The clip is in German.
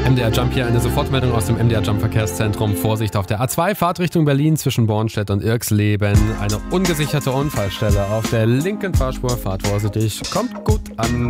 MDR Jump hier, eine Sofortmeldung aus dem MDR Jump Verkehrszentrum. Vorsicht auf der A2, Fahrtrichtung Berlin zwischen Bornstedt und Irxleben. Eine ungesicherte Unfallstelle auf der linken Fahrspur. Fahrt vorsichtig, kommt gut an.